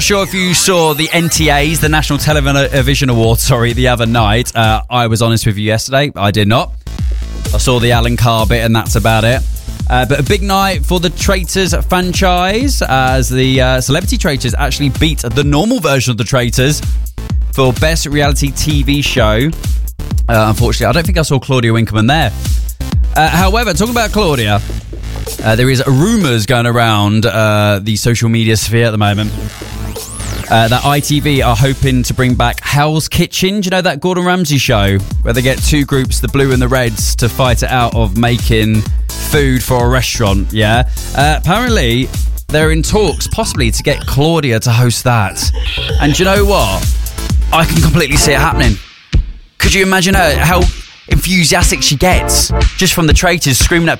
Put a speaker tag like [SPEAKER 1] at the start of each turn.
[SPEAKER 1] Sure, if you saw the NTAs, the National Television Awards, the other night. I was honest with you yesterday. I did not. I saw the Alan Carr bit and that's about it. But a big night for the Traitors franchise, as the Celebrity Traitors actually beat the normal version of the Traitors for Best Reality TV Show. Unfortunately, I don't think I saw Claudia Winkleman there. However, talking about Claudia, there is rumours going around the social media sphere at the moment that ITV are hoping to bring back Hell's Kitchen. Do you know that Gordon Ramsay show where they get two groups, the blue and the reds, to fight it out of making food for a restaurant? Yeah. Apparently, they're in talks possibly to get Claudia to host that. And do you know what? I can completely see it happening. Could you imagine how enthusiastic she gets just from the Traitors screaming at